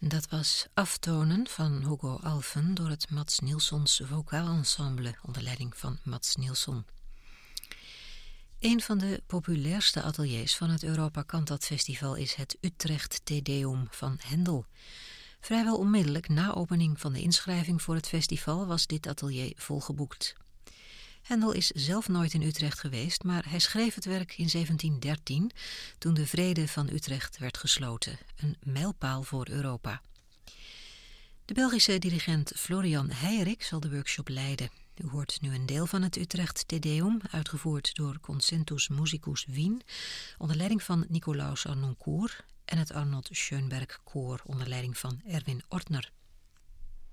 Dat was Aftonen van Hugo Alphen door het Mats Nilssons Vocaal-ensemble onder leiding van Mats Nilsson. Een van de populairste ateliers van het Europa Cantat Festival is het Utrecht Te Deum van Händel. Vrijwel onmiddellijk na opening van de inschrijving voor het festival was dit atelier volgeboekt. Händel is zelf nooit in Utrecht geweest, maar hij schreef het werk in 1713, toen de Vrede van Utrecht werd gesloten, een mijlpaal voor Europa. De Belgische dirigent Florian Heijerich zal de workshop leiden. U hoort nu een deel van het Utrecht Te Deum, uitgevoerd door Concentus Musicus Wien, onder leiding van Nicolaus Arnoncourt en het Arnold Schönberg Koor onder leiding van Erwin Ortner.